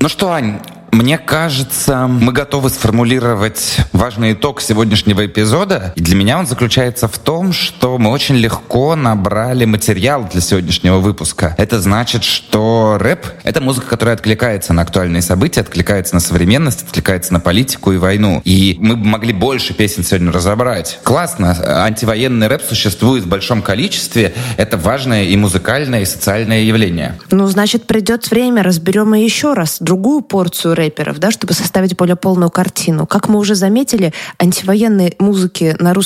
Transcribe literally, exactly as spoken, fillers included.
Ну что, Ань, мне кажется, мы готовы сформулировать важный итог сегодняшнего эпизода. И для меня он заключается в том, что мы очень легко набрали материал для сегодняшнего выпуска. Это значит, что рэп — это музыка, которая откликается на актуальные события, откликается на современность, откликается на политику и войну. И мы бы могли больше песен сегодня разобрать. Классно. Антивоенный рэп существует в большом количестве. Это важное и музыкальное, и социальное явление. Ну, значит, придет время, разберем и еще раз другую порцию рэперов, да, чтобы составить более полную картину. Как мы уже заметили, антивоенной музыки на русском